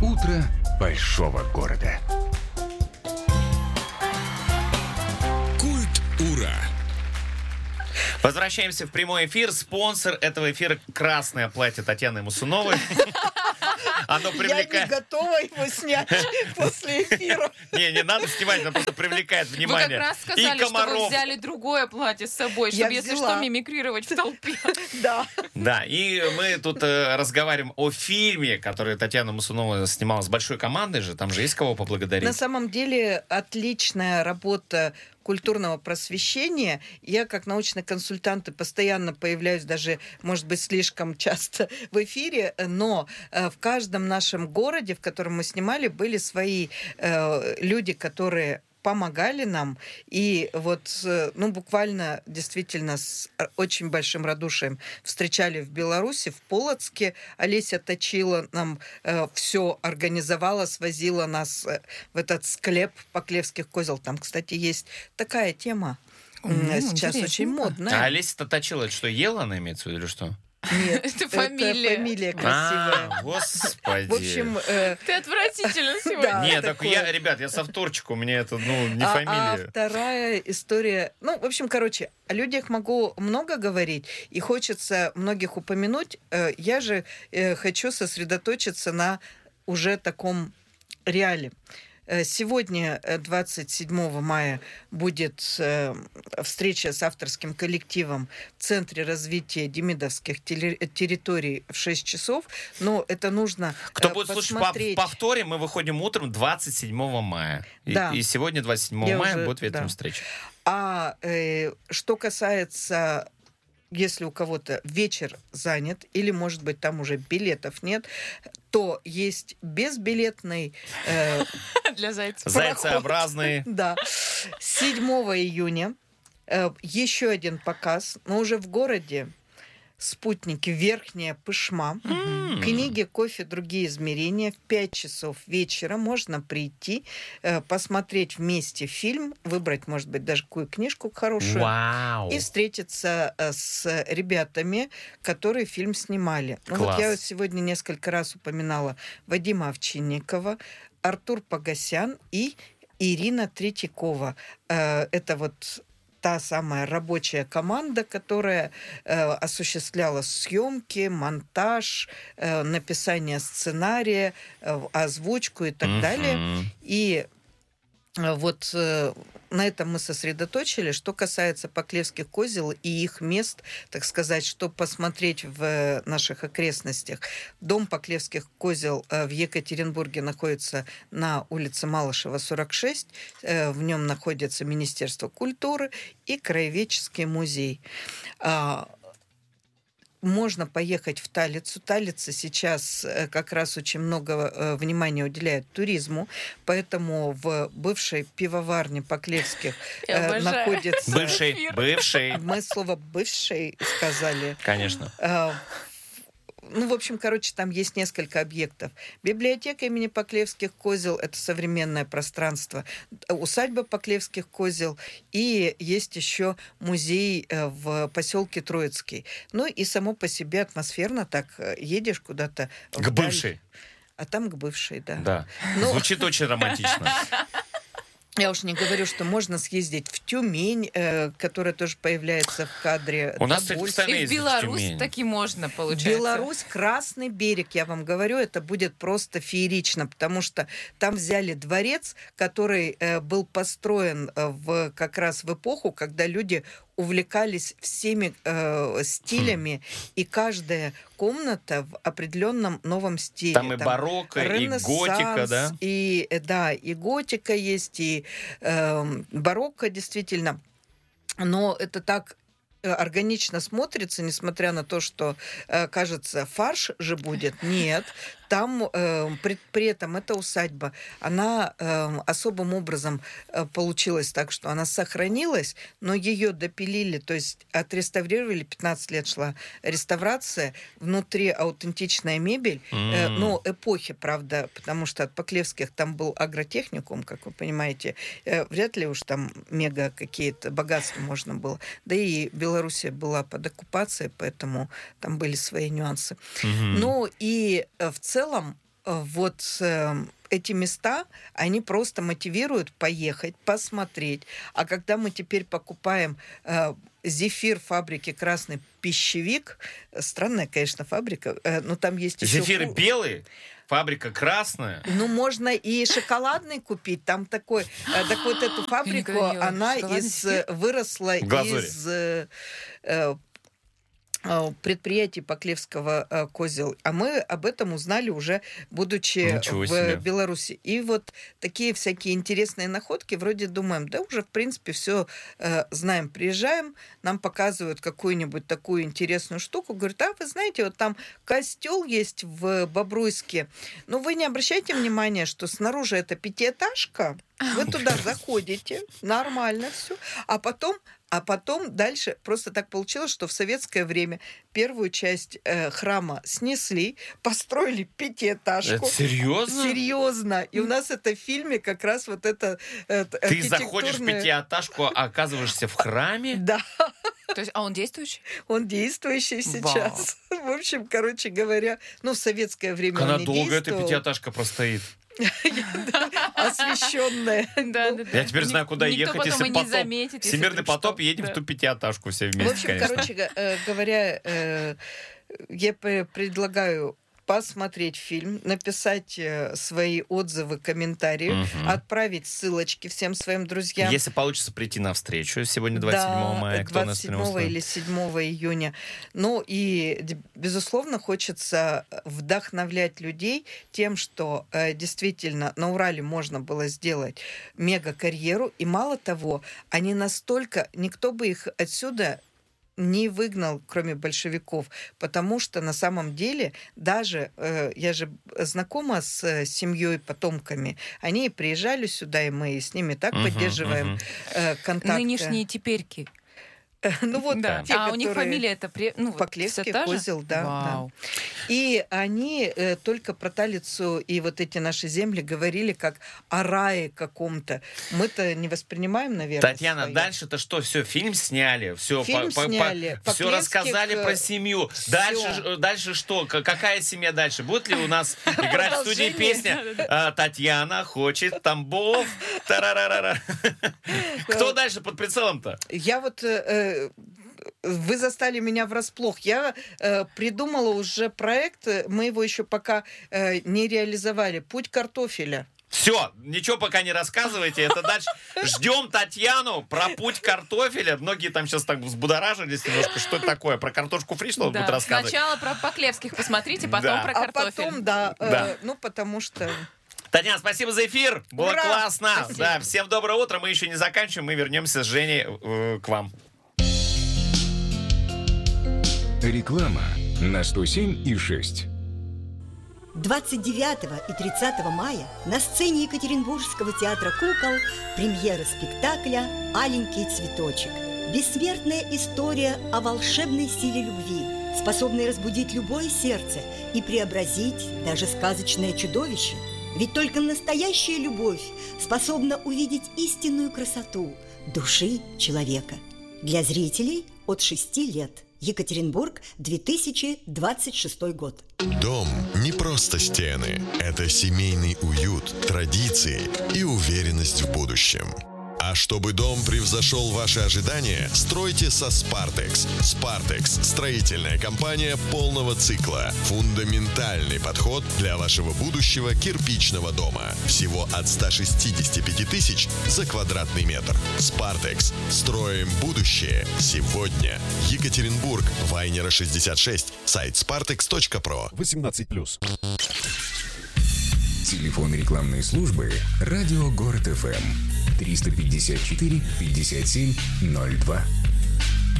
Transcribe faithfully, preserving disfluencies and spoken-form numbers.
Утро большого города. Культ Ура. Возвращаемся в прямой эфир. Спонсор этого эфира — красное платье Татьяны Мусуновой. Оно привлекает... Я не готова его снять после эфира. Не, не надо снимать, оно просто привлекает внимание. Вы как раз сказали, что вы взяли другое платье с собой, чтобы, если что, мимикрировать в толпе. Да. Да, и мы тут э, разговариваем о фильме, который Татьяна Мусунова снимала с большой командой же. Там же есть кого поблагодарить. На самом деле отличная работа культурного просвещения. Я, как научный консультант, и постоянно появляюсь, даже, может быть, слишком часто в эфире, но э, в каждом нашем городе, в котором мы снимали, были свои э, люди, которые помогали нам. И вот, ну, буквально, действительно, с очень большим радушием встречали в Беларуси, в Полоцке. Олеся Точила нам э, все организовала, свозила нас э, в этот склеп Поклевских козел. Там, кстати, есть такая тема. Mm, Сейчас интересно. Очень модная. А Олеся Точила, это что, ела она имеется в виду или что? Нет, это фамилия. Это фамилия красивая. А, господи. В общем... Э... Ты отвратителен сегодня. Да, Нет, так такое. я, ребят, я со вторчика, у меня это, ну, не а, фамилия. А вторая история... Ну, в общем, короче, о людях могу много говорить, и хочется многих упомянуть. Э, я же э, хочу сосредоточиться на уже таком реале. Сегодня, двадцать седьмого мая, будет встреча с авторским коллективом в Центре развития демидовских территорий в шесть часов, но это нужно Кто посмотреть. будет слушать в повторе, мы выходим утром двадцать седьмого мая. Да. И, и сегодня, двадцать седьмого Я мая, уже, будет вечером да. встреча. А э, что касается... Если у кого-то вечер занят, или, может быть, там уже билетов нет, то есть безбилетный... Э, Для зайцев. Зайцеобразный. Да. седьмого июня э, еще один показ, но уже в городе. «Спутники. Верхняя Пышма». Mm. Книги «Кофе. Другие измерения». В пять часов вечера можно прийти, э, посмотреть вместе фильм, выбрать, может быть, даже какую книжку хорошую. Вау. И встретиться э, с ребятами, которые фильм снимали. Ну, вот я вот сегодня несколько раз упоминала Вадима Овчинникова, Артур Погосян и Ирина Третьякова. Э, это вот... та самая рабочая команда, которая э, осуществляла съемки, монтаж, э, написание сценария, э, озвучку и так mm-hmm. далее. И э, вот э, на этом мы сосредоточили. Что касается Поклевских козел и их мест, так сказать, что посмотреть в наших окрестностях. Дом Поклевских козел в Екатеринбурге находится на улице Малышева, сорок шесть. В нем находится Министерство культуры и Краеведческий музей. Можно поехать в Талицу. Талица сейчас как раз очень много внимания уделяет туризму, поэтому в бывшей пивоварне Поклевских э, находится... Бывший, бывший. Мы слово «бывший» сказали. Конечно. Э, Ну, в общем, короче, там есть несколько объектов. Библиотека имени Поклевских козел — это современное пространство. Усадьба Поклевских козел. И есть еще музей в поселке Троицкий. Ну, и само по себе атмосферно так едешь куда-то. К вдаль, бывшей. А там к бывшей, да. Да. Ну, звучит очень романтично. Я уж не говорю, что можно съездить в Тюмень, э, которая тоже появляется в кадре. У нас, Тобольск. кстати, постоянно И в ездят в Беларусь Тюмень. таки можно, получается. Беларусь, Красный берег, я вам говорю, это будет просто феерично, потому что там взяли дворец, который э, был построен э, в, как раз в эпоху, когда люди увлекались всеми э, стилями, хм. и каждая комната в определенном новом стиле. Там и там барокко, и готика, да? И, да, и готика есть, и э, барокко, действительно. Но это так органично смотрится, несмотря на то, что, э, кажется, фарш же будет. Нет. Там э, при, при этом эта усадьба, она э, особым образом э, получилась так, что она сохранилась, но ее допилили, то есть отреставрировали, пятнадцать лет шла реставрация, внутри аутентичная мебель, mm. э, но эпохи, правда, потому что от Поклевских там был агротехникум, как вы понимаете, э, вряд ли уж там мега какие-то богатства можно было. Да и Белоруссия была под оккупацией, поэтому там были свои нюансы. Mm-hmm. Ну и э, в целом В целом, вот эти места, они просто мотивируют поехать, посмотреть. А когда мы теперь покупаем зефир фабрики «Красный пищевик», странная, конечно, фабрика, но там есть еще... Зефиры белые? Фабрика красная? Ну, можно и шоколадный купить. Там такой... Так вот эту фабрику, она из, выросла из... предприятий Поклевского «Козел». А мы об этом узнали уже, будучи Ничего в себе. Беларуси. И вот такие всякие интересные находки, вроде думаем, да уже, в принципе, все э, знаем. Приезжаем, нам показывают какую-нибудь такую интересную штуку. Говорят, а вы знаете, вот там костел есть в Бобруйске. Но вы не обращайте внимания, что снаружи это пятиэтажка. Вы туда заходите, нормально все. А потом А потом дальше просто так получилось, что в советское время первую часть э, храма снесли, построили пятиэтажку. Это серьезно? Серьезно. И у нас это в фильме как раз вот это э, Ты архитектурное... заходишь в пятиэтажку, а оказываешься в храме? Да. То есть, а он действующий? Он действующий сейчас. В общем, короче говоря, ну, в советское время Когда он не долго действовал. эта пятиэтажка простоит? Освещенная. Я теперь знаю, куда ехать, если потоп. Всемирный потоп, едем в ту пятиэтажку все вместе. В общем, короче говоря, я предлагаю посмотреть фильм, написать свои отзывы, комментарии, угу. отправить ссылочки всем своим друзьям. Если получится прийти на встречу сегодня двадцать седьмого мая, кто нас двадцать седьмого или седьмого июня. Ну и, безусловно, хочется вдохновлять людей тем, что э, действительно на Урале можно было сделать мега-карьеру. И мало того, они настолько... Никто бы их отсюда... не выгнал, кроме большевиков, потому что на самом деле даже, э, я же знакома с э, семьей, потомками, они приезжали сюда, и мы с ними так uh-huh, поддерживаем uh-huh. э, контакты. Нынешние теперьки. Ну вот, да. те, а у них фамилия это ну, Поклевский, Козел, да, да. И они э, только про Талицу и вот эти наши земли говорили как о рае каком-то. Мы-то не воспринимаем, наверное. Татьяна, свое. Дальше-то что? Все, фильм сняли, все, фильм по, сняли. По, все рассказали про семью. Дальше, дальше что? Какая семья дальше? Будет ли у нас играть в студии песня «Татьяна хочет Тамбов»? Кто дальше под прицелом-то? Я вот... Вы застали меня врасплох. Я э, придумала уже проект, мы его еще пока э, не реализовали. «Путь картофеля». Все, ничего пока не рассказывайте, это дальше. Ждем Татьяну про путь картофеля. Многие там сейчас так взбудоражились немножко, что это такое, про картошку фри, что он да, будет рассказывать. Сначала про Поклевских посмотрите, потом да. про картофель. А потом, да, да. Э, ну потому что... Татьяна, спасибо за эфир, было Ура! классно. Спасибо. Да, всем доброе утро, мы еще не заканчиваем, мы вернемся с Женей э, к вам. Реклама на сто семь и шесть. двадцать девятого и тридцатого мая на сцене Екатеринбургского театра кукол премьера спектакля «Аленький цветочек». Бессмертная история о волшебной силе любви, способной разбудить любое сердце и преобразить даже сказочное чудовище. Ведь только настоящая любовь способна увидеть истинную красоту души человека. Для зрителей от шести лет. Екатеринбург, две тысячи двадцать шестой год. Дом не просто стены. Это семейный уют, традиции и уверенность в будущем. А чтобы дом превзошел ваши ожидания, стройте со Spartex. Spartex – строительная компания полного цикла. Фундаментальный подход для вашего будущего кирпичного дома. Всего от ста шестидесяти пяти тысяч за квадратный метр. Spartex. Строим будущее сегодня. Екатеринбург, Вайнера шестьдесят шесть. Сайт спартекс точка про. восемнадцать плюс. Телефон рекламной службы «Радио Город ФМ» триста пятьдесят четыре пятьдесят семь ноль два.